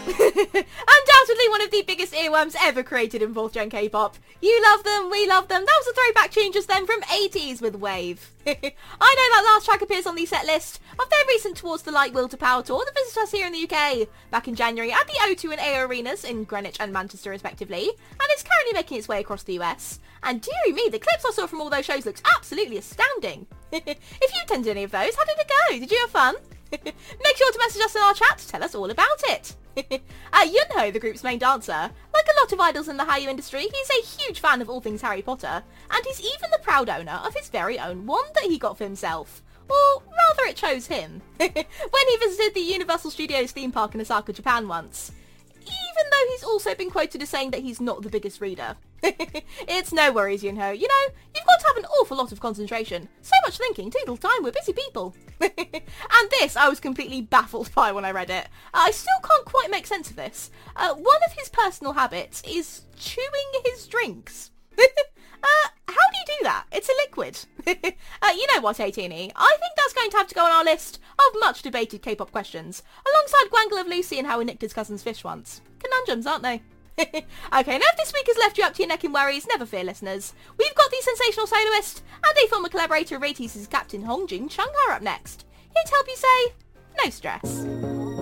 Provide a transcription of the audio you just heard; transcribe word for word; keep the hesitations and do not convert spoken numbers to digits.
Undoubtedly one of the biggest earworms ever created in fourth gen K-pop. You love them, we love them. That was a throwback tune just then from eighties with Wave. I know that last track appears on the set list of their recent Towards the Light Will to Power tour that visited us here in the U K back in January at the O two and A O arenas in Greenwich and Manchester respectively, and it's currently making its way across the U S. And dearie me, the clips I saw from all those shows looked absolutely astounding. If you attended any of those, how did it go? Did you have fun? Make sure to message us in our chat to tell us all about it. uh, Yunho, the group's main dancer, like a lot of idols in the Hallyu industry, he's a huge fan of all things Harry Potter, and he's even the proud owner of his very own wand that he got for himself. Or rather, it chose him. When he visited the Universal Studios theme park in Osaka, Japan once. Even though he's also been quoted as saying that he's not the biggest reader. It's no worries, Yunho. You know, you've got to have an awful lot of concentration. So much thinking, too little time, we're busy people. And this I was completely baffled by when I read it. I still can't quite make sense of this. Uh, one of his personal habits is chewing his drinks. Uh, how do you do that? It's a liquid. uh, you know what, eighteen E? I think that's going to have to go on our list of much debated K-pop questions, alongside Gwangle of Lucy and how he nicked his cousin's fish once. Conundrums, aren't they? Okay, now if this week has left you up to your neck in worries, never fear, listeners. We've got the sensational soloist and a former collaborator of Raytease's Captain Hongjin Chung up next. Here to help you say, no stress.